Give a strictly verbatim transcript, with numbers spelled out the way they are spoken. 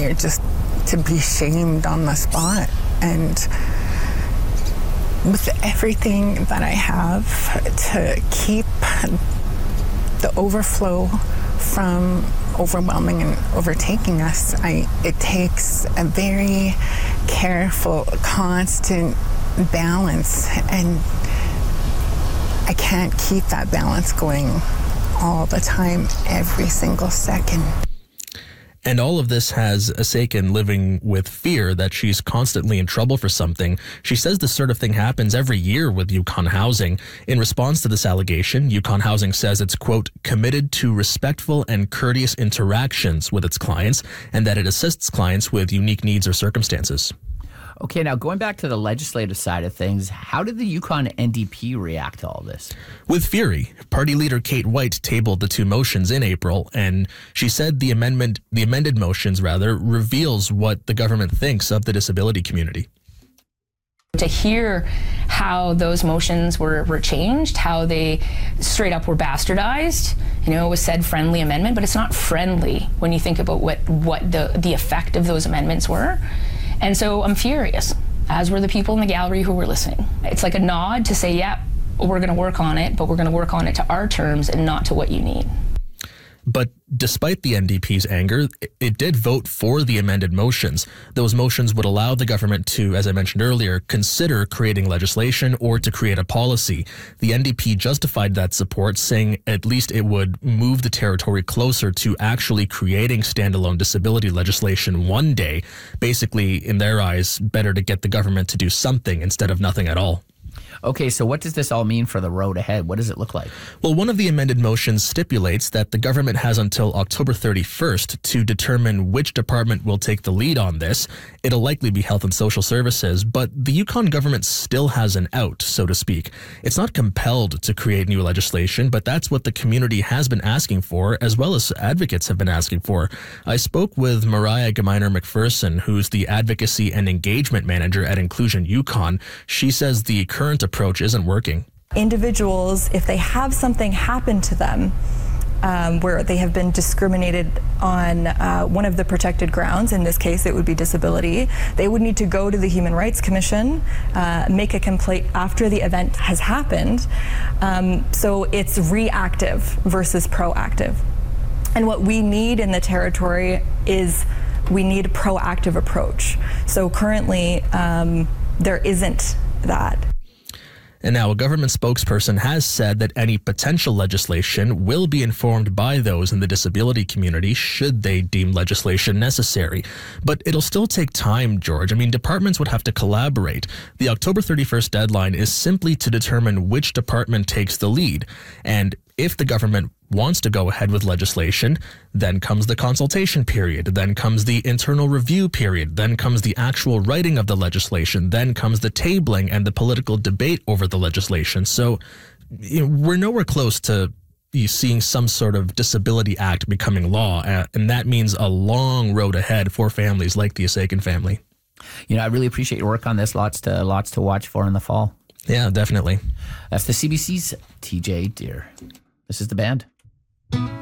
me just to be shamed on the spot. And with everything that I have to keep the overflow from overwhelming and overtaking us, I it takes a very careful, constant balance, and I can't keep that balance going all the time, every single second. And all of this has Asaken living with fear that she's constantly in trouble for something. She says this sort of thing happens every year with Yukon Housing. In response to this allegation, Yukon Housing says it's, quote, committed to respectful and courteous interactions with its clients, and that it assists clients with unique needs or circumstances. Okay, now going back to the legislative side of things, how did the Yukon N D P react to all this? With fury. Party leader Kate White tabled the two motions in April, and she said the amendment, the amended motions rather, reveals what the government thinks of the disability community. To hear how those motions were, were changed, how they straight up were bastardized. You know, it was said friendly amendment, but it's not friendly when you think about what, what the, the effect of those amendments were. And so I'm furious, as were the people in the gallery who were listening. It's like a nod to say, yeah, we're going to work on it, but we're going to work on it to our terms and not to what you need. But despite the N D P's anger, it did vote for the amended motions. Those motions would allow the government to, as I mentioned earlier, consider creating legislation or to create a policy. The N D P justified that support, saying at least it would move the territory closer to actually creating standalone disability legislation one day. Basically, in their eyes, better to get the government to do something instead of nothing at all. Okay, so what does this all mean for the road ahead? What does it look like? Well, one of the amended motions stipulates that the government has until October thirty-first to determine which department will take the lead on this. It'll likely be Health and Social Services, but the Yukon government still has an out, so to speak. It's not compelled to create new legislation, but that's what the community has been asking for, as well as advocates have been asking for. I spoke with Mariah Geminer McPherson, who's the Advocacy and Engagement Manager at Inclusion Yukon. She says the current approach isn't working. Individuals, if they have something happen to them um, where they have been discriminated on uh, one of the protected grounds, in this case it would be disability, they would need to go to the Human Rights Commission, uh, make a complaint after the event has happened. Um, so it's reactive versus proactive. And what we need in the territory is we need a proactive approach. So currently um, there isn't that. And now a government spokesperson has said that any potential legislation will be informed by those in the disability community should they deem legislation necessary. But it'll still take time, George. I mean, departments would have to collaborate. The October thirty-first deadline is simply to determine which department takes the lead. And if the government wants to go ahead with legislation, then comes the consultation period, then comes the internal review period, then comes the actual writing of the legislation, then comes the tabling and the political debate over the legislation. So you know, we're nowhere close to seeing some sort of disability act becoming law, and that means a long road ahead for families like the Asaken family. You know, I really appreciate your work on this. Lots to lots to watch for in the fall. Yeah, definitely. That's the C B C's T J Deer. This is The Band.